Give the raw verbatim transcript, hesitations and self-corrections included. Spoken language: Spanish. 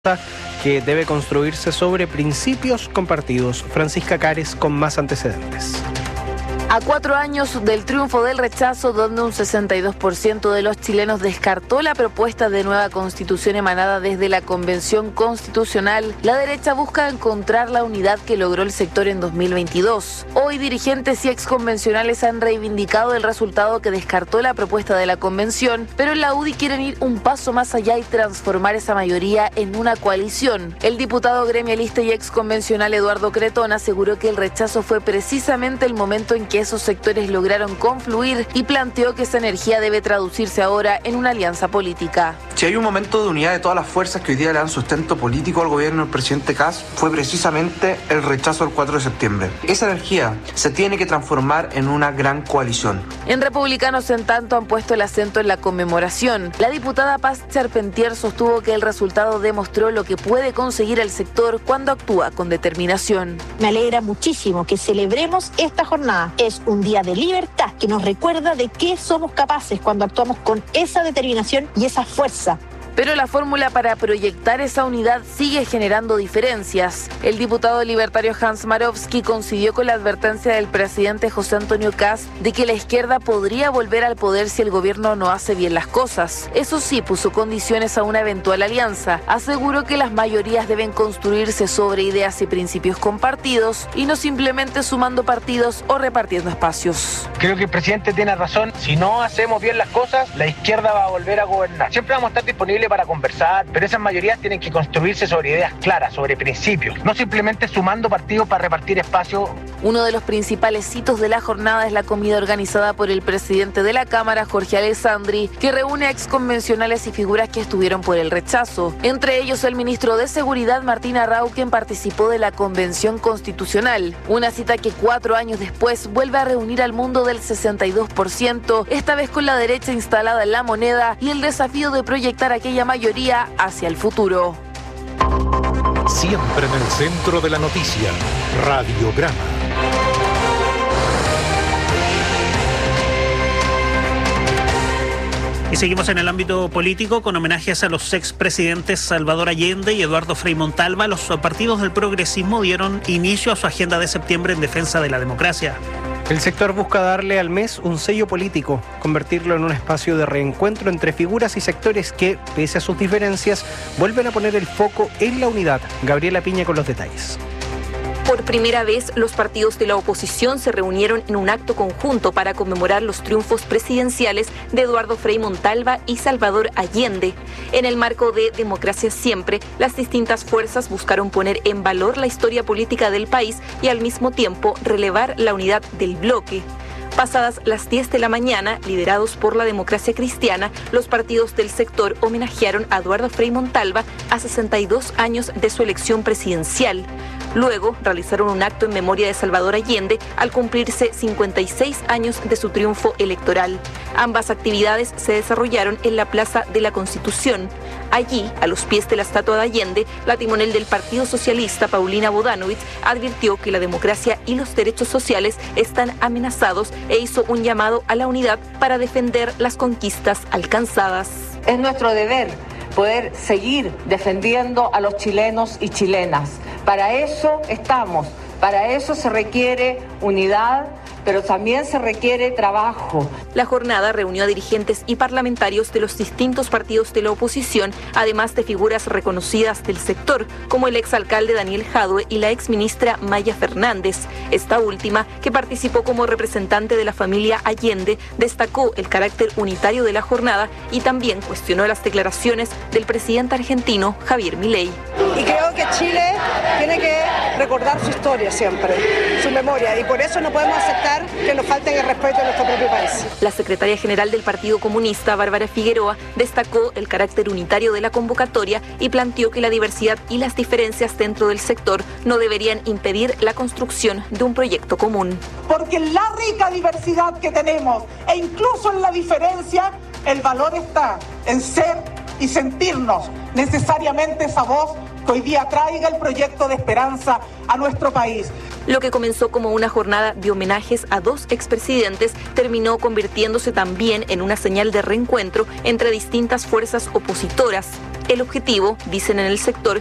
que debe construirse sobre principios compartidos. Francisca Cares con más antecedentes. A cuatro años del triunfo del rechazo, donde un sesenta y dos por ciento de los chilenos descartó la propuesta de nueva constitución emanada desde la Convención Constitucional, la derecha busca encontrar la unidad que logró el sector en dos mil veintidós. Hoy, dirigentes y exconvencionales han reivindicado el resultado que descartó la propuesta de la Convención, pero en la U D I quieren ir un paso más allá y transformar esa mayoría en una coalición. El diputado gremialista y exconvencional Eduardo Cretón aseguró que el rechazo fue precisamente el momento en que esos sectores lograron confluir y planteó que esa energía debe traducirse ahora en una alianza política. Si hay un momento de unidad de todas las fuerzas que hoy día le dan sustento político al gobierno del presidente Kast, fue precisamente el rechazo del cuatro de septiembre. Esa energía se tiene que transformar en una gran coalición. En Republicanos, en tanto, han puesto el acento en la conmemoración. La diputada Paz Charpentier sostuvo que el resultado demostró lo que puede conseguir el sector cuando actúa con determinación. Me alegra muchísimo que celebremos esta jornada. Es un día de libertad que nos recuerda de qué somos capaces cuando actuamos con esa determinación y esa fuerza. Pero la fórmula para proyectar esa unidad sigue generando diferencias. El diputado libertario Hans Marowski coincidió con la advertencia del presidente José Antonio Kast de que la izquierda podría volver al poder si el gobierno no hace bien las cosas. Eso sí, puso condiciones a una eventual alianza. Aseguró que las mayorías deben construirse sobre ideas y principios compartidos y no simplemente sumando partidos o repartiendo espacios. Creo que el presidente tiene razón. Si no hacemos bien las cosas, la izquierda va a volver a gobernar. Siempre vamos a estar disponibles para conversar, pero esas mayorías tienen que construirse sobre ideas claras, sobre principios, no simplemente sumando partidos para repartir espacio. Uno de los principales hitos de la jornada es la comida organizada por el presidente de la Cámara, Jorge Alessandri, que reúne a exconvencionales y figuras que estuvieron por el rechazo. Entre ellos, el ministro de Seguridad, Martín Arrau, quien participó de la Convención Constitucional. Una cita que cuatro años después vuelve a reunir al mundo del sesenta y dos por ciento, esta vez con la derecha instalada en la moneda y el desafío de proyectar aquella mayoría hacia el futuro. Siempre en el centro de la noticia, Radiograma. Y seguimos en el ámbito político con homenajes a los expresidentes Salvador Allende y Eduardo Frei Montalva. Los partidos del progresismo dieron inicio a su agenda de septiembre en defensa de la democracia. El sector busca darle al mes un sello político, convertirlo en un espacio de reencuentro entre figuras y sectores que, pese a sus diferencias, vuelven a poner el foco en la unidad. Gabriela Piña con los detalles. Por primera vez, los partidos de la oposición se reunieron en un acto conjunto para conmemorar los triunfos presidenciales de Eduardo Frei Montalva y Salvador Allende. En el marco de Democracia Siempre, las distintas fuerzas buscaron poner en valor la historia política del país y al mismo tiempo relevar la unidad del bloque. Pasadas las diez de la mañana, liderados por la Democracia Cristiana, los partidos del sector homenajearon a Eduardo Frei Montalva a sesenta y dos años de su elección presidencial. Luego realizaron un acto en memoria de Salvador Allende al cumplirse cincuenta y seis años de su triunfo electoral. Ambas actividades se desarrollaron en la Plaza de la Constitución. Allí, a los pies de la estatua de Allende, la timonel del Partido Socialista, Paulina Bodanovich, advirtió que la democracia y los derechos sociales están amenazados e hizo un llamado a la unidad para defender las conquistas alcanzadas. Es nuestro deber poder seguir defendiendo a los chilenos y chilenas. Para eso estamos, para eso se requiere unidad, pero también se requiere trabajo. La jornada reunió a dirigentes y parlamentarios de los distintos partidos de la oposición, además de figuras reconocidas del sector, como el exalcalde Daniel Jadue y la exministra Maya Fernández. Esta última, que participó como representante de la familia Allende, destacó el carácter unitario de la jornada y también cuestionó las declaraciones del presidente argentino Javier Milei. Y creo que Chile tiene que recordar su historia siempre, su memoria, y por eso no podemos aceptar que nos falten el respeto a nuestro propio país. La secretaria general del Partido Comunista, Bárbara Figueroa, destacó el carácter unitario de la convocatoria y planteó que la diversidad y las diferencias dentro del sector no deberían impedir la construcción de un proyecto común. Porque en la rica diversidad que tenemos, e incluso en la diferencia, el valor está en ser y sentirnos necesariamente esa voz que hoy día traiga el proyecto de esperanza a nuestro país. Lo que comenzó como una jornada de homenajes a dos expresidentes terminó convirtiéndose también en una señal de reencuentro entre distintas fuerzas opositoras. El objetivo, dicen en el sector,